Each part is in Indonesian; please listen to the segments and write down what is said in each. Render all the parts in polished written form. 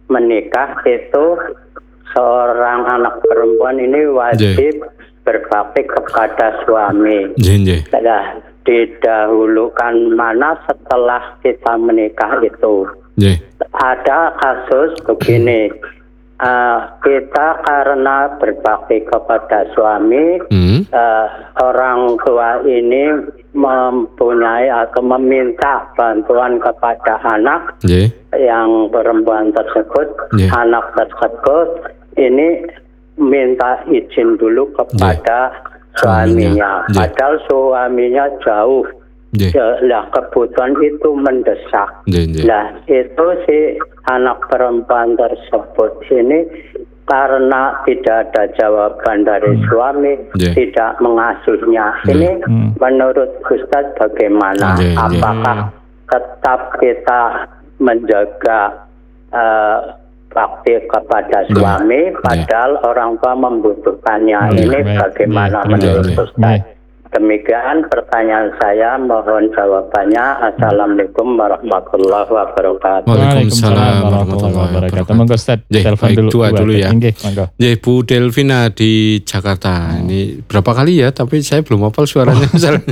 menikah itu seorang anak perempuan ini wajib berbakti kepada suami. Nah, didahulukan mana setelah kita menikah itu. Ada kasus begini, kita karena berbakti kepada suami, orang tua ini mempunyai atau meminta bantuan kepada anak yang perempuan tersebut, anak tersebut ini minta izin dulu kepada suaminya, padahal suaminya jauh. Lah kebutuhan itu mendesak. Lah itu si anak perempuan tersebut ini karena tidak ada jawaban dari suami, tidak mengasuhnya. Ini menurut Ustaz bagaimana? Apakah tetap kita menjaga bakti kepada suami, padahal orang tua membutuhkannya? Ini bagaimana menurut Ustaz? Demikian pertanyaan saya, mohon jawabannya. Assalamualaikum warahmatullahi wabarakatuh. Waalaikumsalam warahmatullahi wabarakatuh. Monggo Ustaz, telepon dulu ya. Bu Delvina di Jakarta. Ini berapa kali ya, tapi saya belum hafal suaranya.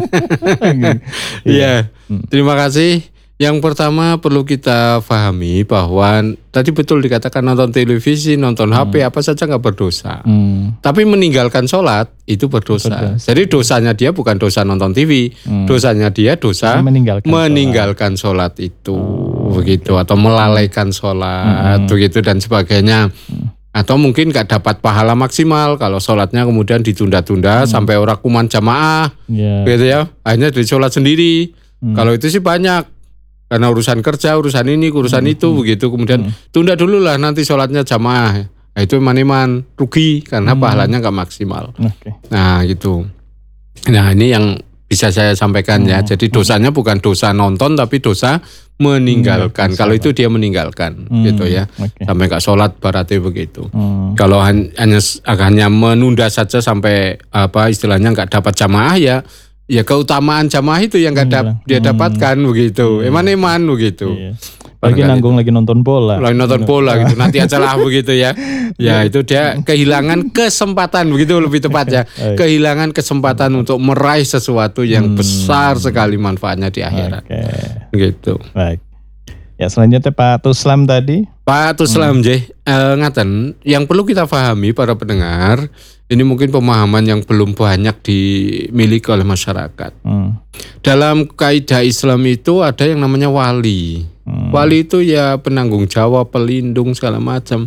Iya. Terima kasih. Yang pertama perlu kita pahami bahwa tadi betul dikatakan nonton televisi, nonton HP apa saja nggak berdosa. Tapi meninggalkan sholat itu berdosa. Jadi dosanya dia bukan dosa nonton TV, dosanya dia dosa meninggalkan sholat itu, begitu, atau melalaikan sholat, begitu dan sebagainya. Atau mungkin nggak dapat pahala maksimal kalau sholatnya kemudian ditunda-tunda sampai orang kuman jamaah, gitu ya. Akhirnya dari sholat sendiri. Kalau itu sih banyak. Karena urusan kerja, urusan ini, urusan itu, begitu. Kemudian tunda dulu lah nanti sholatnya jamaah. Nah, itu iman-iman rugi karena pahalanya nggak maksimal. Nah gitu. Nah ini yang bisa saya sampaikan ya. Jadi dosanya bukan dosa nonton tapi dosa meninggalkan. Kalau itu dia meninggalkan, gitu ya. Sampai nggak sholat berarti begitu. Kalau hanya menunda saja sampai istilahnya nggak dapat jamaah ya keutamaan jamaah itu yang nggak dia dapatkan begitu, eman-eman begitu. Lagi nonton bola. Lagi nonton bola gitu, nanti aja lah begitu ya. Ya itu dia kehilangan kesempatan begitu lebih tepat ya. Kehilangan kesempatan untuk meraih sesuatu yang besar sekali manfaatnya di akhirat. Gitu. Baik. Ya selanjutnya Pak Tuslam tadi. Pak Tuslam ngaten, yang perlu kita pahami para pendengar, ini mungkin pemahaman yang belum banyak dimiliki oleh masyarakat. Dalam kaidah Islam itu ada yang namanya wali. Wali itu ya penanggung jawab, pelindung segala macam.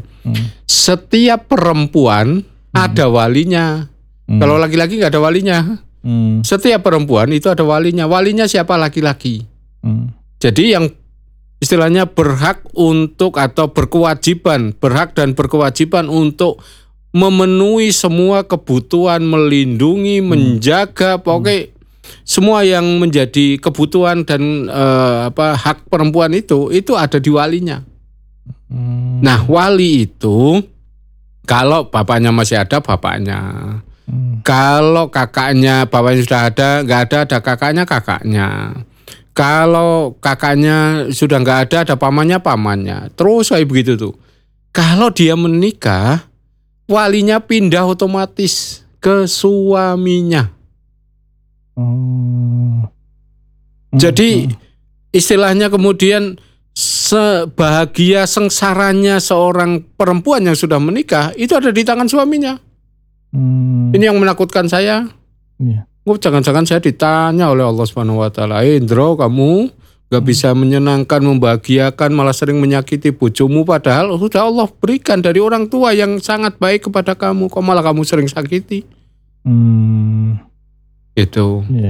Setiap perempuan ada walinya. Kalau laki-laki nggak ada walinya. Setiap perempuan itu ada walinya. Walinya siapa? Laki-laki. Jadi yang istilahnya berhak untuk atau berhak dan berkewajiban untuk memenuhi semua kebutuhan, melindungi, menjaga, pokoknya semua yang menjadi kebutuhan dan hak perempuan itu ada di walinya. Nah, wali itu kalau bapaknya masih ada, bapaknya. Kalau kakaknya, bapaknya sudah nggak ada kakaknya. Kalau kakaknya sudah nggak ada pamannya. Terus kayak begitu tuh. Kalau dia menikah, walinya pindah otomatis ke suaminya. Jadi istilahnya kemudian sebahagia sengsaranya seorang perempuan yang sudah menikah itu ada di tangan suaminya. Ini yang menakutkan saya. Jangan-jangan saya ditanya oleh Allah Subhanahu Wa Taala, Indro, kamu gak bisa menyenangkan, membahagiakan, malah sering menyakiti bojomu, padahal sudah Allah berikan dari orang tua yang sangat baik kepada kamu, kok malah kamu sering sakiti. Gitu.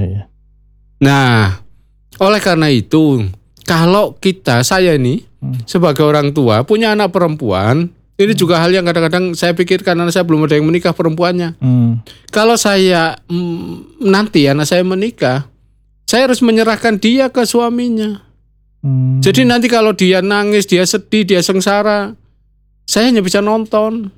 Nah, oleh karena itu, kalau saya ini sebagai orang tua punya anak perempuan, ini juga hal yang kadang-kadang saya pikirkan, karena saya belum ada yang menikah perempuannya. Kalau saya nanti anak saya menikah, saya harus menyerahkan dia ke suaminya. Jadi nanti kalau dia nangis, dia sedih, dia sengsara, saya hanya bisa nonton.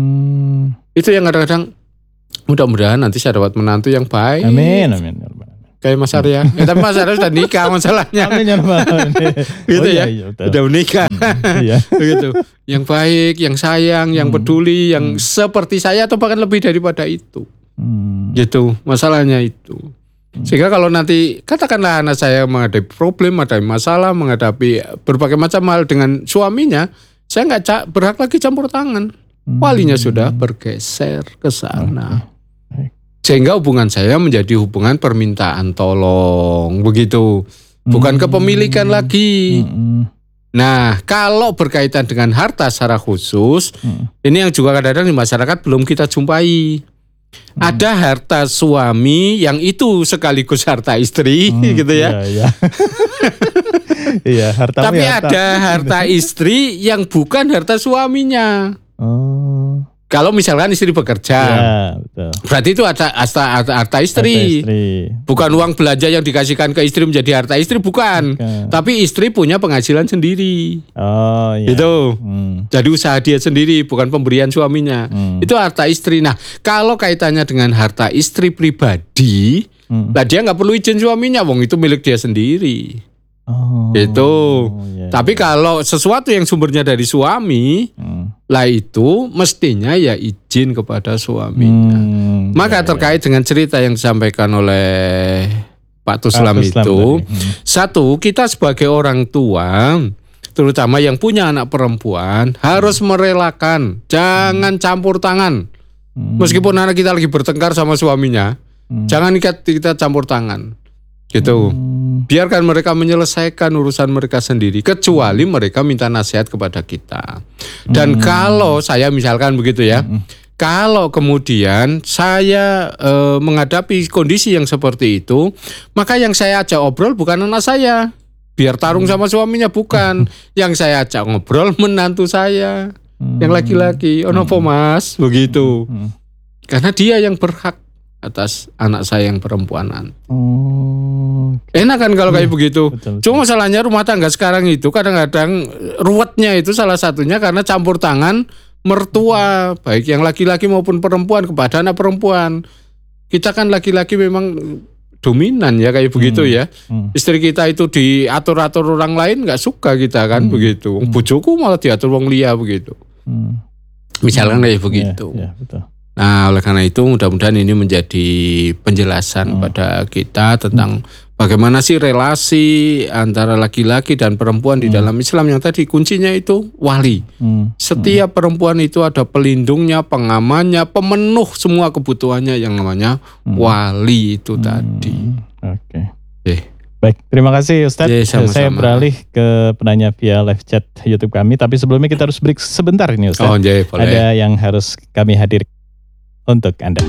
Itu yang kadang-kadang mudah-mudahan nanti saya dapat menantu yang baik. Amin. kayak Mas Arya. Tapi Mas Arya sudah nikah masalahnya. Gitu ya. Sudah menikah. Begitu. Yang baik, yang sayang, yang peduli, yang seperti saya atau bahkan lebih daripada itu. Gitu, masalahnya itu. Sehingga kalau nanti katakanlah anak saya menghadapi problem, menghadapi masalah, menghadapi berbagai macam hal dengan suaminya, saya nggak berhak lagi campur tangan. Walinya sudah bergeser ke sana. Sehingga hubungan saya menjadi hubungan permintaan tolong, begitu. Bukan kepemilikan lagi. Nah, kalau berkaitan dengan harta secara khusus, ini yang juga kadang-kadang di masyarakat belum kita jumpai. Ada harta suami yang itu sekaligus harta istri, gitu ya. Iya, tapi ada harta istri yang bukan harta suaminya. Kalau misalkan istri bekerja, betul. Berarti itu ada harta istri. Bukan uang belanja yang dikasihkan ke istri menjadi harta istri, bukan. Tapi istri punya penghasilan sendiri. Itu. Jadi usaha dia sendiri, bukan pemberian suaminya. Itu harta istri. Nah, kalau kaitannya dengan harta istri pribadi, lah dia nggak perlu izin suaminya, wong itu milik dia sendiri. Tapi kalau sesuatu yang sumbernya dari suami, lah itu mestinya ya izin kepada suaminya. Maka terkait dengan cerita yang disampaikan oleh Pak Tuslam itu, satu, kita sebagai orang tua, terutama yang punya anak perempuan, harus merelakan, jangan campur tangan. Meskipun anak kita lagi bertengkar sama suaminya, jangan kita campur tangan. Gitu. Biarkan mereka menyelesaikan urusan mereka sendiri, kecuali mereka minta nasihat kepada kita. Dan kalau saya misalkan begitu ya, kalau kemudian saya menghadapi kondisi yang seperti itu, maka yang saya ajak obrol bukan anak saya, biar tarung sama suaminya, bukan. Yang saya ajak ngobrol menantu saya, yang laki-laki. Onopo mas, begitu. Karena dia yang berhak atas anak saya yang perempuan nanti. Enak kan kalau kayak begitu. Betul. Cuma masalahnya rumah tangga sekarang itu kadang-kadang ruwetnya itu salah satunya karena campur tangan mertua, baik yang laki-laki maupun perempuan kepada anak perempuan. Kita kan laki-laki memang dominan ya kayak begitu ya. Istri kita itu diatur-atur orang lain nggak suka kita kan begitu. Bojoku malah diatur wong liya begitu. Misalkan kayak begitu. Ya, betul. Nah, oleh karena itu mudah-mudahan ini menjadi penjelasan pada kita tentang bagaimana sih relasi antara laki-laki dan perempuan di dalam Islam yang tadi kuncinya itu wali. Setiap perempuan itu ada pelindungnya, pengamannya, pemenuh semua kebutuhannya yang namanya wali itu tadi. Oke. Baik, terima kasih Ustadz. Saya beralih ke penanya via live chat YouTube kami, tapi sebelumnya kita harus break sebentar ini Ustadz. Boleh. Ada yang harus kami hadirkan untuk Anda.